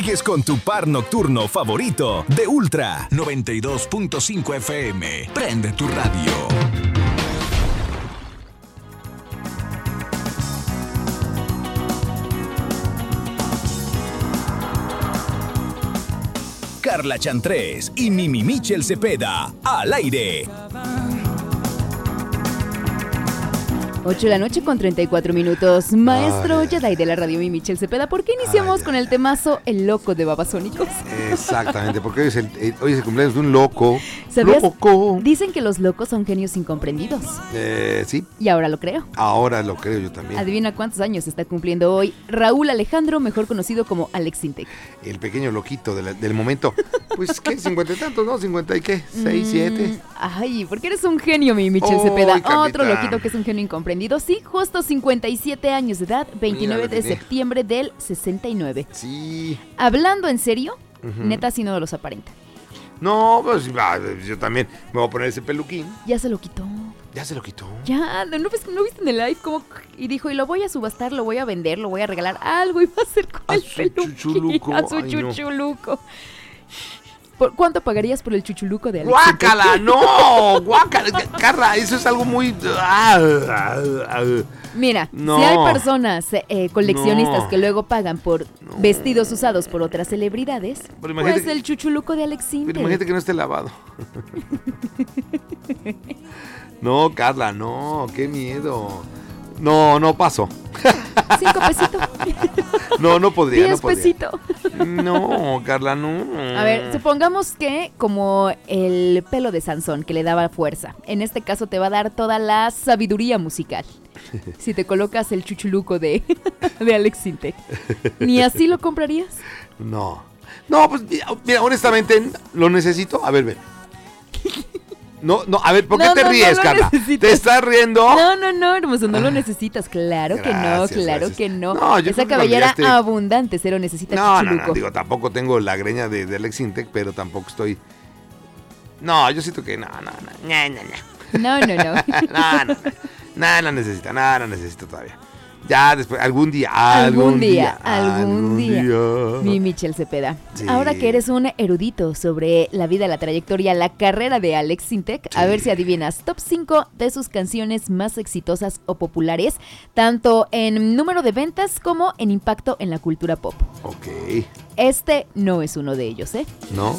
Sigues con tu par nocturno favorito de Ultra 92.5 FM. Prende tu radio. Carla Chantrés y Mimi Michel Cepeda, al aire. 8 de la noche con 34 minutos. Maestro Jedi de la radio, Mimi Michel Cepeda. ¿Por qué iniciamos con el temazo El Loco de Babasónicos? Exactamente, porque hoy es el cumpleaños de un loco. ¿Sabías? Loco. Dicen que los locos son genios incomprendidos. Sí. Y ahora lo creo. Ahora lo creo yo también. Adivina cuántos años está cumpliendo hoy Raúl Alejandro, mejor conocido como Alex Intec. El pequeño loquito del momento. Pues, ¿qué? 50 y tantos, ¿no? 50 y qué, 6, 7. Ay, porque eres un genio, mi Michel Cepeda. Carlita. Otro loquito que es un genio incomprendido. Sí, justo 57 años de edad, 29 de septiembre del 69. Sí. Hablando en serio, neta sí no los aparenta. No, pues yo también me voy a poner ese peluquín. Ya se lo quitó. ¿Ya se lo quitó? Ya, ¿no viste en el live cómo? Y dijo, y lo voy a subastar, lo voy a vender, lo voy a regalar, algo iba a hacer con el peluquín. Chuchuluco. A su chuchuluco. No. ¿Cuánto pagarías por el chuchuluco de Alex? ¡Guácala! ¡No! ¡Guácala! Carla, eso es algo muy... Mira, no. Si hay personas coleccionistas que luego pagan por vestidos usados por otras celebridades, pues el chuchuluco de Alex Intec. Pero imagínate que no esté lavado. No, Carla, no, qué miedo. No paso. 5 pesitos. No podría. 10 pesitos. No, Carla, no. A ver, supongamos que como el pelo de Sansón, que le daba fuerza, en este caso te va a dar toda la sabiduría musical. Si te colocas el chuchuluco de Alex Intec, ¿ni así lo comprarías? No, pues mira, honestamente, ¿lo necesito? A ver, ven. No, a ver, ¿por qué te ríes, Carla? ¿Te estás riendo? No, hermoso, no lo necesitas. Claro Gracias. que no. Yo esa cabellera abundante, cero necesita chuchuluco. No, digo, tampoco tengo la greña de Alex Intec, pero tampoco estoy... No, yo siento que no necesito todavía. Ya después, algún día. Mi Michel Cepeda. Sí. Ahora que eres un erudito sobre la vida, la trayectoria, la carrera de Alex Intec, a ver si adivinas top 5 de sus canciones más exitosas o populares, tanto en número de ventas como en impacto en la cultura pop. Ok. Este no es uno de ellos, ¿eh? ¿No?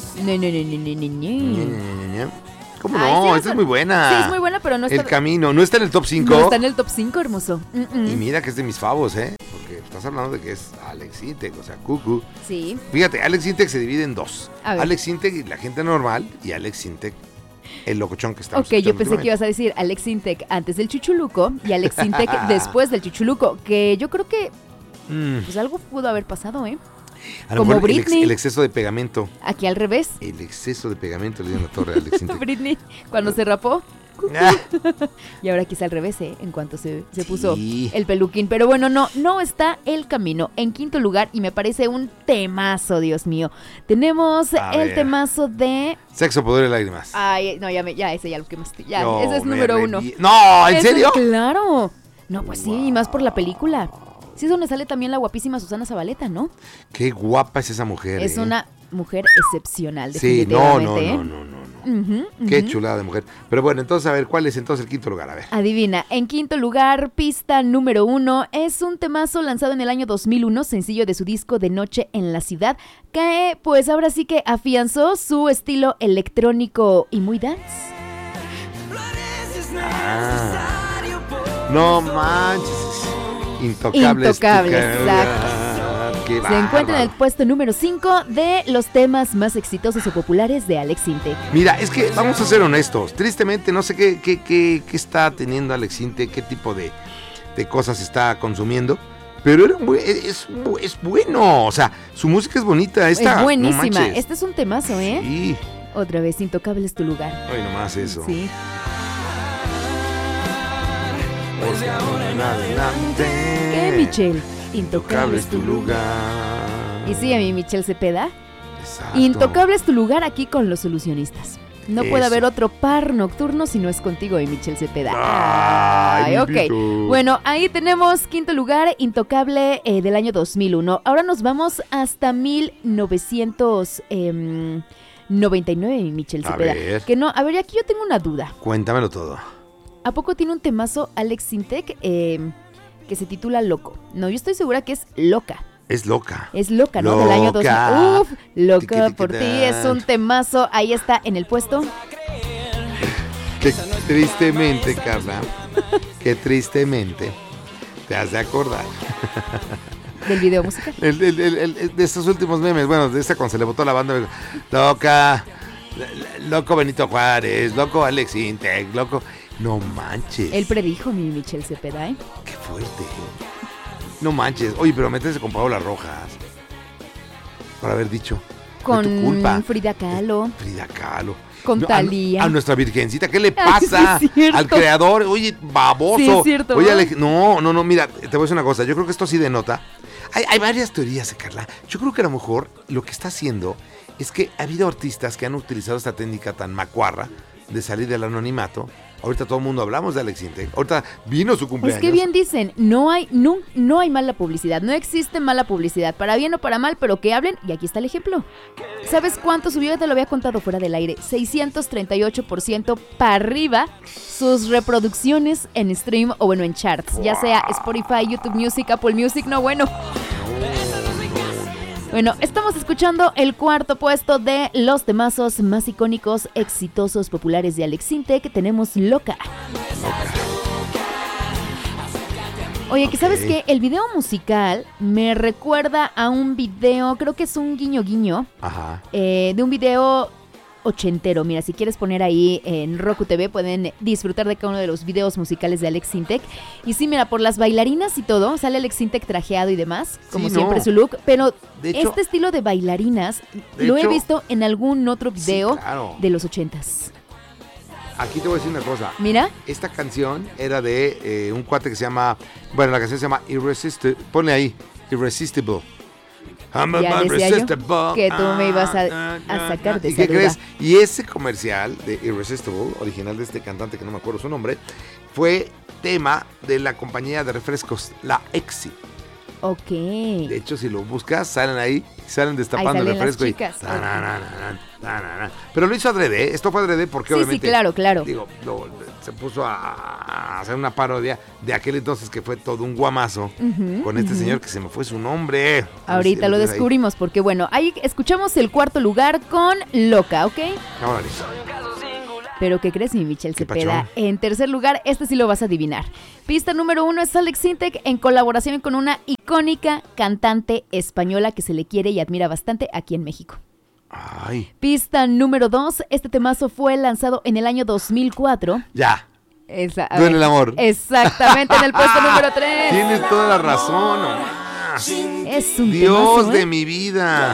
No. ¿Cómo no? Esta es muy buena. Sí, es muy buena, pero no está... El Camino, ¿no está en el top 5? No está en el top 5, hermoso. Y mira que es de mis favos, ¿eh? Porque estás hablando de que es Alex Intec, o sea, cucu. Sí. Fíjate, Alex Intec se divide en dos. A ver. Alex Intec y la gente normal, y Alex Intec, el locochón que estamos Ok, yo escuchando pensé que ibas a decir Alex Intec antes del chuchuluco y Alex Intec después del chuchuluco, que yo creo que pues algo pudo haber pasado, ¿eh? A lo como mejor Britney. el exceso de pegamento. Aquí al revés. El exceso de pegamento le dio en la torre a Alex Intec. Britney, cuando se rapó. Y ahora quizá al revés, en cuanto se puso el peluquín. Pero bueno, no está El Camino en quinto lugar y me parece un temazo, Dios mío. Tenemos temazo de... Sexo, Poder y Lágrimas. Ay, no, ya ese ya lo quemaste. Ya, No, ese es número 1. No, ¿en serio? Claro. No, pues sí, y más por la película. Sí, es donde sale también la guapísima Susana Zabaleta, ¿no? Qué guapa es esa mujer. Es una mujer excepcional, sí, definitivamente. No. Qué chulada de mujer. Pero bueno, entonces, a ver, ¿cuál es entonces el quinto lugar? A ver. Adivina, en quinto lugar, pista número 1, es un temazo lanzado en el año 2001, sencillo de su disco De Noche en la Ciudad, que pues ahora sí que afianzó su estilo electrónico y muy dance. No manches. Intocables, exacto. Se encuentra en el puesto número 5 de los temas más exitosos o populares de Alex Intec. Mira, es que vamos a ser honestos. Tristemente, no sé qué está teniendo Alex Intec, qué tipo de cosas está consumiendo. Pero es bueno. O sea, su música es bonita. Es buenísima. Este es un temazo, ¿eh? Sí. Otra vez, Intocable es tu lugar. Ay, nomás eso. Sí. Porque ahora en adelante. ¿Qué, Michel? Intocable es tu lugar. Y sí, a mí, Michel Cepeda. Exacto. Intocable es tu lugar aquí con Los Solucionistas. No puede haber otro par nocturno si no es contigo, Michelle Cepeda. Ay, ok. Bueno, ahí tenemos quinto lugar, Intocable del año 2001. Ahora nos vamos hasta 1999, Michelle Cepeda. A ver, aquí yo tengo una duda. Cuéntamelo todo. ¿A poco tiene un temazo Alex Sintek que se titula Loco? No, yo estoy segura que es Loca. Es loca. Es loca, ¿no? Del año 2000. Uf, Loca por ti, es un temazo. Ahí está en el puesto. Que tristemente, Carla, que tristemente te has de acordar. ¿Del video musical? De estos últimos memes, bueno, de esta cuando se le botó la banda. Loca, loco Benito Juárez, loco Alex Intec, loco... No manches. Él predijo, mi Michelle Cepeda, ¿eh? Qué fuerte. No manches. Oye, pero métese con Paola Rojas. Por haber dicho. Con tu culpa. Frida Kahlo. Frida Kahlo. Con Thalía. A nuestra virgencita, ¿qué le pasa? Sí, al creador? Oye, baboso. Sí, es cierto. Oye, no, mira, te voy a decir una cosa. Yo creo que esto sí denota. Hay varias teorías, Carla. Yo creo que a lo mejor lo que está haciendo es que ha habido artistas que han utilizado esta técnica tan macuarra de salir del anonimato. Ahorita todo el mundo hablamos de Alex Intec. Ahorita vino su cumpleaños. Es que bien dicen, no hay mala publicidad. No existe mala publicidad, para bien o para mal, pero que hablen. Y aquí está el ejemplo. ¿Sabes cuánto subió? Ya te lo había contado fuera del aire. 638% para arriba sus reproducciones en stream o bueno, en charts. Wow. Ya sea Spotify, YouTube Music, Apple Music. No, bueno. Bueno, estamos escuchando el cuarto puesto de los temazos más icónicos, exitosos, populares de Alex Intec. Tenemos Loca. Oye, que sabes que el video musical me recuerda a un video, creo que es un guiño guiño, de un video ochentero. Mira, si quieres poner ahí en Roku TV pueden disfrutar de cada uno de los videos musicales de Alex Intec. Y sí, mira, por las bailarinas y todo, sale Alex Intec trajeado y demás, como siempre su look, pero de hecho, este estilo de bailarinas he visto en algún otro video de los 80s. Aquí te voy a decir una cosa. Mira. Esta canción era de un cuate que se llama, bueno, la canción se llama Irresistible, ponle ahí, Irresistible. Ya decía yo que tú me ibas a sacar de esa duda. ¿Y qué crees? Y ese comercial de Irresistible, original de este cantante que no me acuerdo su nombre, fue tema de la compañía de refrescos, la Exi. Ok. De hecho, si lo buscas, salen ahí, salen destapando el refresco. Las chicas. Pero lo hizo adrede, ¿eh? Esto fue adrede porque obviamente... Sí, claro. Digo, se puso a hacer una parodia de aquel entonces que fue todo un guamazo con este señor que se me fue su nombre. Ahorita lo descubrimos porque bueno, ahí escuchamos el cuarto lugar con Loca, ¿ok? Ahora Pero ¿qué crees, mi Michelle Cepeda? En tercer lugar, este sí lo vas a adivinar. Pista número 1 es Alex Intec en colaboración con una icónica cantante española que se le quiere y admira bastante aquí en México. Ay. Pista número 2, este temazo fue lanzado en el año 2004. Ya. Duele el amor. Exactamente, en el puesto número 3. Tienes toda la razón, no. Es un Dios temazo, de mi vida.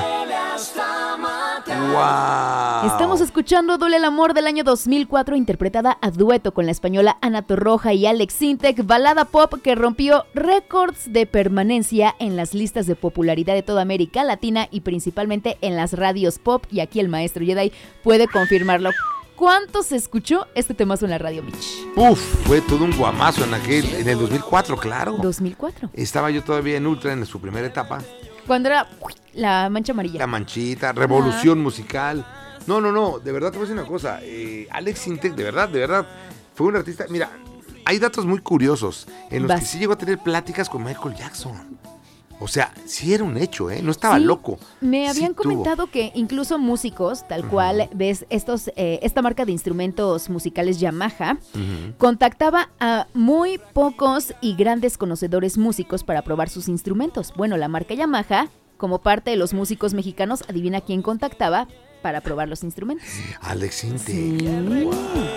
Wow. Estamos escuchando Duele el amor del año 2004, interpretada a dueto con la española Ana Torroja y Alex Intec, balada pop que rompió récords de permanencia en las listas de popularidad de toda América Latina y principalmente en las radios pop, y aquí el maestro Jedi puede confirmarlo. ¿Cuánto se escuchó este temazo en la radio, Mitch? Fue todo un guamazo en el 2004, claro. 2004. Estaba yo todavía en Ultra en su primera etapa. Cuando era la mancha amarilla. La manchita, revolución musical. No, de verdad te voy a decir una cosa. Alex Intec, de verdad, fue un artista. Mira, hay datos muy curiosos en los que sí llegó a tener pláticas con Michael Jackson. O sea, sí era un hecho, ¿eh? No estaba loco. Me habían comentado que incluso músicos, tal cual, ves esta marca de instrumentos musicales Yamaha, contactaba a muy pocos y grandes conocedores músicos para probar sus instrumentos. Bueno, la marca Yamaha, como parte de los músicos mexicanos, adivina quién contactaba para probar los instrumentos. Alex Intec. Sí. Wow.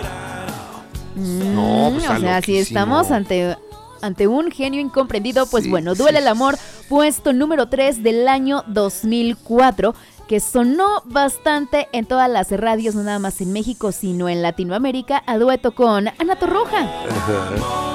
No, pues o sea, si estamos ante un genio incomprendido, pues bueno, Duele el amor, puesto número 3 del año 2004, que sonó bastante en todas las radios, no nada más en México, sino en Latinoamérica, a dueto con Ana Torroja.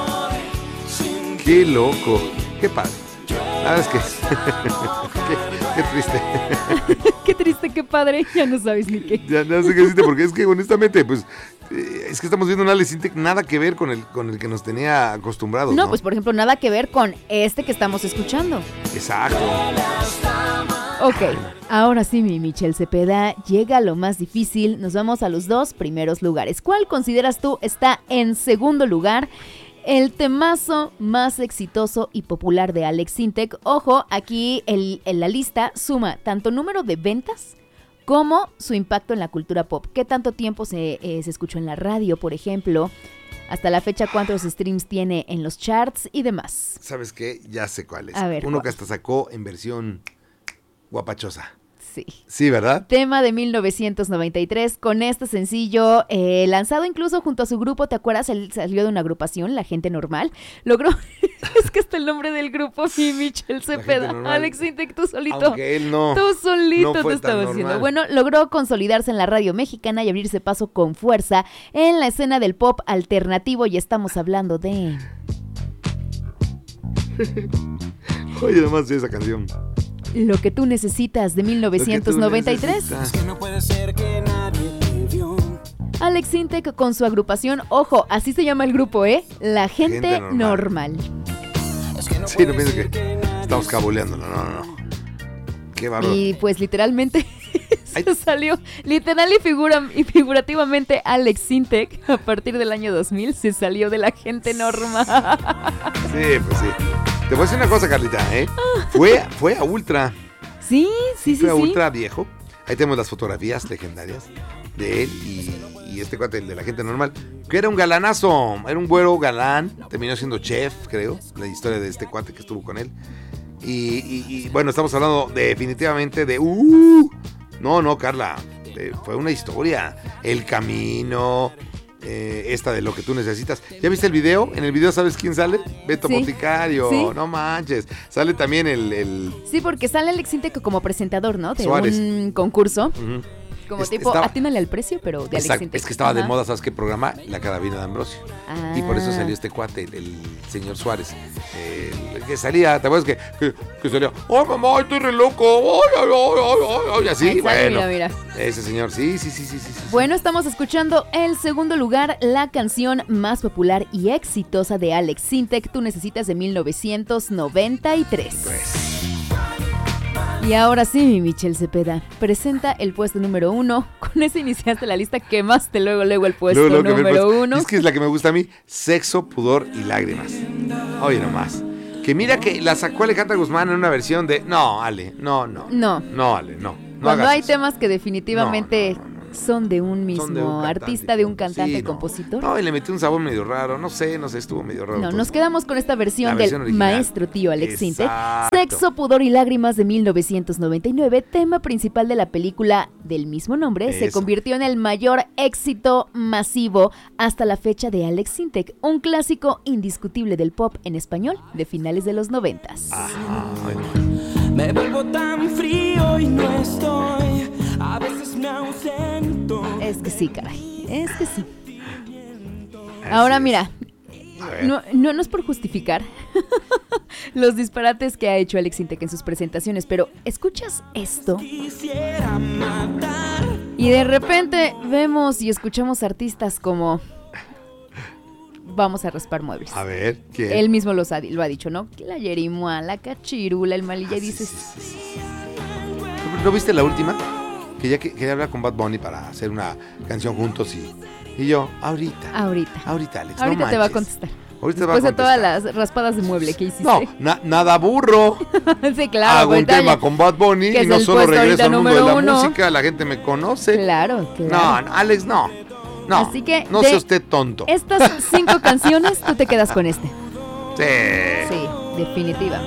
Qué loco, qué padre. La verdad es que Qué triste. Qué triste, qué padre. Ya no sabes ni qué. Ya no sé qué decirte, porque es que honestamente, pues, es que estamos viendo un Alex Intec nada que ver con el que nos tenía acostumbrados, ¿no? No, pues por ejemplo, nada que ver con este que estamos escuchando. Exacto. Ok, ahora sí, mi Michelle Cepeda, llega lo más difícil. Nos vamos a los 2 primeros lugares. ¿Cuál consideras tú está en segundo lugar? El temazo más exitoso y popular de Alex Intec. Ojo, aquí en la lista suma tanto número de ventas como su impacto en la cultura pop. ¿Qué tanto tiempo se escuchó en la radio, por ejemplo? Hasta la fecha, ¿cuántos streams tiene en los charts y demás? ¿Sabes qué? Ya sé cuál es. A ver, uno ¿cuál? que hasta sacó en versión guapachosa. Sí. Sí, ¿verdad? Tema de 1993 con este sencillo lanzado incluso junto a su grupo. ¿Te acuerdas? Él salió de una agrupación, La Gente Normal. Logró, es que hasta el nombre del grupo, mi Michelle Cepeda. Alex Intec, tú solito. Aunque él no. Tú solito no fue te estaba tan haciendo. normal. Bueno, logró consolidarse en la radio mexicana y abrirse paso con fuerza en la escena del pop alternativo. Y estamos hablando de... Oye, nomás de esa canción. Lo que tú necesitas, de 1993. Es que No puede ser que nadie te vio. Alex Intec con su agrupación, ojo, así se llama el grupo, La Gente Normal. Sí, no pienses que estamos cabuleándolo. No. Qué bárbaro. Y pues literalmente se salió, literal y figurativamente, Alex Intec a partir del año 2000 se salió de La Gente Normal. Sí, pues sí. Te voy a decir una cosa, Carlita, Fue a Ultra. Sí. Fue a Ultra viejo. Ahí tenemos las fotografías legendarias de él y este cuate, el de La Gente Normal, que era un galanazo, era un güero galán, terminó siendo chef, creo, la historia de este cuate que estuvo con él. Y bueno, estamos hablando definitivamente de... No, Carla, fue una historia. El camino... esta de Lo que tú necesitas. ¿Ya viste el video? En el video, ¿sabes quién sale? Beto Boticario. Sí. No manches. Sale también el... Sí, porque sale Alex Intec como presentador, ¿no? De Suárez. un concurso. Uh-huh. Como tipo, atínale al precio, pero de Alex Intec. Es que estaba de moda, ¿sabes qué programa? La Carabina de Ambrosio. Ah. Y por eso salió este cuate, el señor Suárez. Que salía, ¿te acuerdas que salía? ¡Ay, mamá, estoy re loco! ¡Ay! Así, Ahí sale, bueno. mira. Ese señor, sí. Bueno, estamos escuchando el segundo lugar, la canción más popular y exitosa de Alex Intec, Tú Necesitas, de 1993. Pues... Y ahora sí, mi Michelle Cepeda, presenta el puesto número 1. Con ese iniciaste la lista, quemaste luego el puesto número 1. Es que es la que me gusta a mí, Sexo, Pudor y Lágrimas. Oye, nomás. Que mira que la sacó Alejandra Guzmán en una versión de... No, Ale, no. Ale, no. Cuando hay eso. temas que definitivamente son de un mismo cantante, artista, de un cantante, sí, compositor. No, y le metió un sabor medio raro, no sé, estuvo medio raro. No, todo. nos quedamos con esta versión versión del original. maestro tío Alex Intec. Exacto. Sexo, Pudor y Lágrimas, de 1999, tema principal de la película del mismo nombre, se Eso. convirtió en el mayor éxito masivo hasta la fecha de Alex Intec, un clásico indiscutible del pop en español de finales de los 90s. Me vuelvo tan frío y no estoy. A veces me ausento. Es que sí, caray, es que sí. Ahora mira, no es por justificar los disparates que ha hecho Alex Intec en sus presentaciones, pero ¿escuchas esto? Quisiera matar. Y de repente vemos y escuchamos artistas como... Vamos a raspar muebles. A ver, ¿quién? Él mismo lo ha dicho, ¿no? La Yerimua, la Cachirula, el Malilla, y dices... Sí. ¿No viste la última? Que ya quería hablar con Bad Bunny para hacer una canción juntos y yo, ahorita, Alex, Ahorita no te va a manches. contestar. Ahorita te va a Después de contestar. todas las raspadas de mueble que hiciste. No, nada burro. Sí, claro. Hago un ahorita tema ya- con Bad Bunny que y es no el solo puesto regreso ahorita al mundo de la número 1. música, la gente me conoce. Claro. No, Alex, no. Así que no de sea usted tonto. Estas 5 canciones, tú te quedas con este. Sí. Sí, definitiva.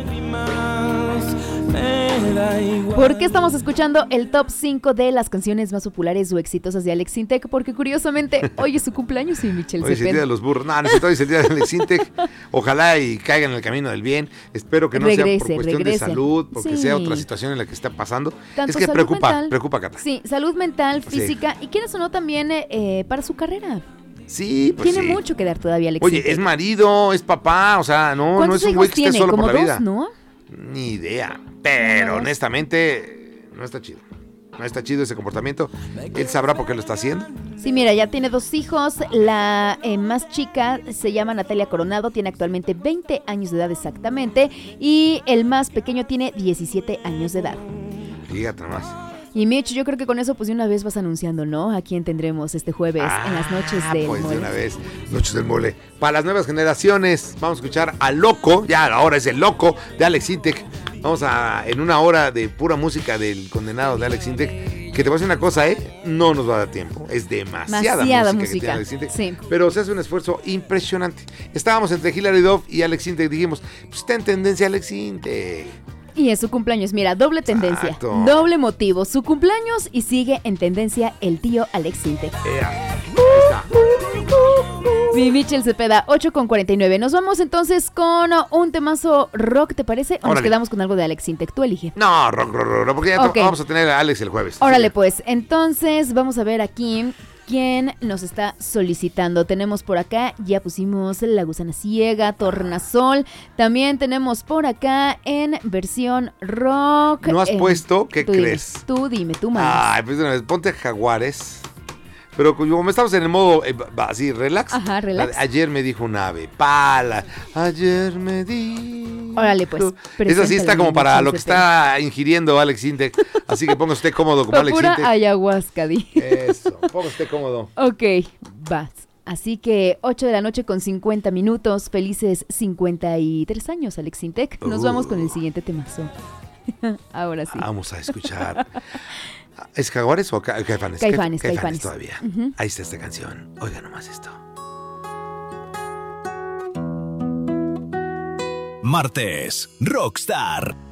Me da igual. ¿Por qué estamos escuchando el top 5 de las canciones más populares o exitosas de Alex Intec? Porque curiosamente hoy es su cumpleaños y Michelle Hoy es el día Cepeda. de los burros. No, hoy es el día de Alex Intec. Ojalá y caiga en el camino del bien. Espero que no sea por cuestión de salud, porque Sí. sea otra situación en la que está pasando. Tanto Es que salud preocupa, mental, Cata. Sí, salud mental, Sí. física y quieres o no también para su carrera. Sí, pues Tiene sí. mucho que dar todavía Alex Oye, Intec. es marido, es papá, o sea, no es ¿Cuántos un güey hijos que esté tiene? solo Como por la 2, vida. ¿no? Ni idea. Pero honestamente, no está chido. No está chido ese comportamiento. Él sabrá por qué lo está haciendo. Sí, mira, ya tiene 2 hijos. La más chica se llama Natalia Coronado, tiene actualmente 20 años de edad exactamente. Y el más pequeño tiene 17 años de edad. Fíjate nomás. Y Mitch, yo creo que con eso pues de una vez vas anunciando, ¿no? A quién tendremos este jueves en las noches del pues mole. De una vez, Noches del Mole. Para las nuevas generaciones, vamos a escuchar al Loco, ya ahora es el Loco de Alex Intec. Vamos en una hora de pura música del condenado de Alex Intec. Que te voy a decir una cosa, no nos va a dar tiempo. Es demasiada música que tiene Alex Intec. Sí. Pero se hace un esfuerzo impresionante. Estábamos entre Hilary Duff y Alex Intec. Dijimos, pues está en tendencia Alex Intec. Y es su cumpleaños, mira, doble tendencia, doble motivo, su cumpleaños y sigue en tendencia el tío Alex Intec. Mi Michel Cepeda, 8:49. Nos vamos entonces con un temazo rock, ¿te parece? ¿O nos quedamos con algo de Alex Intec? Tú elige. No, rock, porque ya vamos a tener a Alex el jueves. Órale pues, entonces vamos a ver aquí quién nos está solicitando. Tenemos por acá, ya pusimos La Gusana Ciega, Tornasol. También tenemos por acá en versión rock. ¿No has puesto? ¿Qué crees? Tú dime, tú mandas. Ay, pues ponte Jaguares. Pero como estamos en el modo así, relax. Ajá, relax. Ayer me dijo un ave, pala. Ayer me di. Órale, pues. Esa sí está como para lo que está ingiriendo Alex Intec. Así que ponga usted cómodo como Alex Intec. Pura ayahuasca, di. Eso, ponga usted cómodo. Ok, vas. Así que 8 de la noche con 50 minutos. Felices 53 años, Alex Intec. Nos vamos con el siguiente temazo. Ahora sí. Vamos a escuchar. ¿Es Jaguares o Caifanes? Caifanes todavía. Uh-huh. Ahí está esta canción. Oiga nomás esto. Martes, Rockstar.